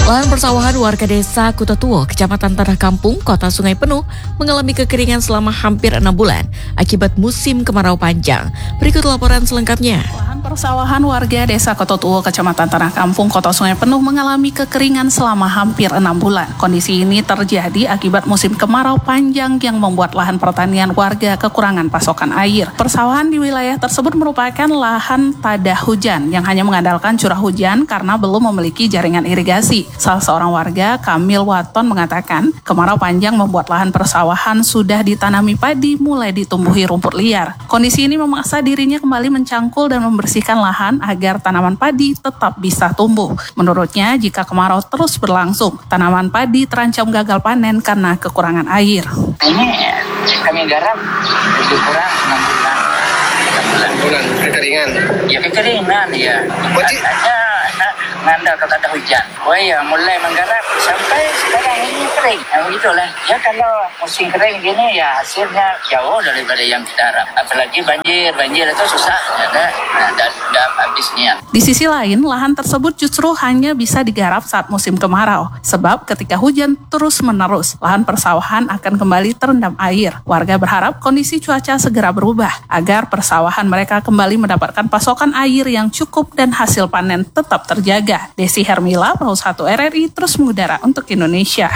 Lahan persawahan warga desa Kutotuo, Kecamatan Tanah Kampung, Kota Sungai Penuh, mengalami kekeringan selama hampir 6 bulan akibat musim kemarau panjang. Berikut laporan selengkapnya. Lahan persawahan warga desa Kutotuo, Kecamatan Tanah Kampung, Kota Sungai Penuh mengalami kekeringan selama hampir 6 bulan. Kondisi ini terjadi akibat musim kemarau panjang yang membuat lahan pertanian warga kekurangan pasokan air. Persawahan di wilayah tersebut merupakan lahan tada hujan yang hanya mengandalkan curah hujan karena belum memiliki jaringan irigasi. Salah seorang warga, Kamil Waton, mengatakan kemarau panjang membuat lahan persawahan sudah ditanami padi mulai ditumbuhi rumput liar. Kondisi ini memaksa dirinya kembali mencangkul dan membersihkan lahan agar tanaman padi tetap bisa tumbuh. Menurutnya, jika kemarau terus berlangsung, tanaman padi terancam gagal panen karena kekurangan air. Ini kami garap lebih kurang 6 bulan. Kekeringan? Ya kekeringan ya. Katanya ngandal kata hujan. Oh ya, mulai menggarap sampai sekarang ini kering. Begitulah. Ya kalau musim kering gini ya hasilnya jauh daripada yang kita harap. Apalagi banjir itu susah. Ada habisnya. Di sisi lain, lahan tersebut justru hanya bisa digarap saat musim kemarau. Sebab ketika hujan terus-menerus, lahan persawahan akan kembali terendam air. Warga berharap kondisi cuaca segera berubah agar persawahan mereka kembali mendapatkan pasokan air yang cukup dan hasil panen tetap terjaga. Desi Hermila, Paus 1 RRI, terus mengudara untuk Indonesia.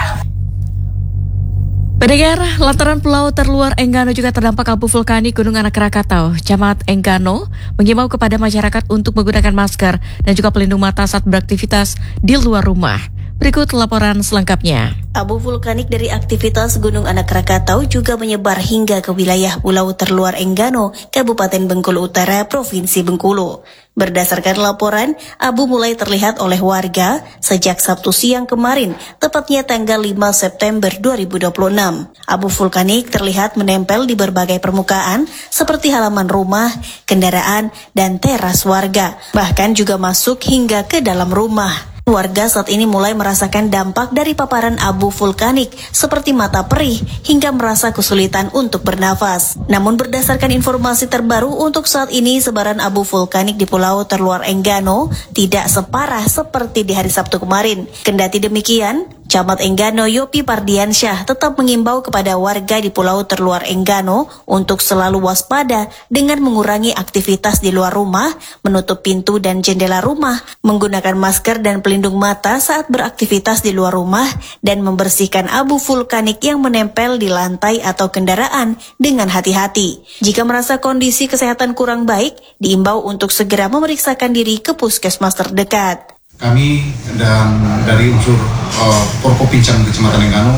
Pendengar, lantaran pulau terluar Enggano juga terdampak abu vulkanik Gunung Anak Krakatau. Camat Enggano mengimbau kepada masyarakat untuk menggunakan masker dan juga pelindung mata saat beraktivitas di luar rumah. Berikut laporan selengkapnya. Abu vulkanik dari aktivitas Gunung Anak Krakatau juga menyebar hingga ke wilayah pulau terluar Enggano, Kabupaten Bengkulu Utara, Provinsi Bengkulu. Berdasarkan laporan, abu mulai terlihat oleh warga sejak Sabtu siang kemarin, tepatnya tanggal 5 September 2026. Abu vulkanik terlihat menempel di berbagai permukaan seperti halaman rumah, kendaraan, dan teras warga. Bahkan juga masuk hingga ke dalam rumah. Warga saat ini mulai merasakan dampak dari paparan abu vulkanik seperti mata perih hingga merasa kesulitan untuk bernafas. Namun berdasarkan informasi terbaru untuk saat ini sebaran abu vulkanik di pulau terluar Enggano tidak separah seperti di hari Sabtu kemarin. Kendati demikian, Camat Enggano Yopi Pardiansyah tetap mengimbau kepada warga di pulau terluar Enggano untuk selalu waspada dengan mengurangi aktivitas di luar rumah, menutup pintu dan jendela rumah, menggunakan masker dan pelindung mata saat beraktivitas di luar rumah, dan membersihkan abu vulkanik yang menempel di lantai atau kendaraan dengan hati-hati. Jika merasa kondisi kesehatan kurang baik, diimbau untuk segera memeriksakan diri ke puskesmas terdekat. Kami dan dari unsur Forkopincam Kecamatan Enggano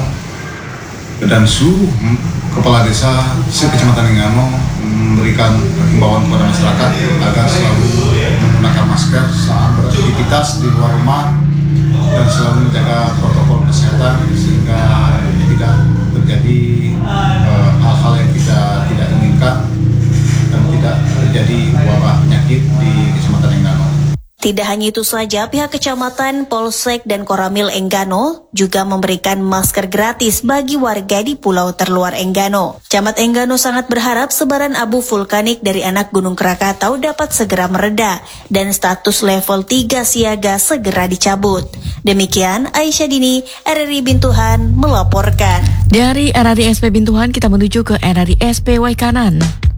dan seluruh kepala desa se-Kecamatan Enggano memberikan himbauan kepada masyarakat agar selalu menggunakan masker saat beraktivitas di luar rumah dan selalu menjaga protokol kesehatan sehingga tidak terjadi hal-hal yang kita tidak inginkan dan tidak terjadi wabah penyakit di Kecamatan Enggano. Tidak hanya itu saja, pihak kecamatan, Polsek, dan Koramil Enggano juga memberikan masker gratis bagi warga di pulau terluar Enggano. Camat Enggano sangat berharap sebaran abu vulkanik dari anak Gunung Krakatau dapat segera mereda dan status level 3 siaga segera dicabut. Demikian, Aisyah Dini, RRI Bintuhan melaporkan. Dari RRI SP Bintuhan kita menuju ke RRI SP Waikanan.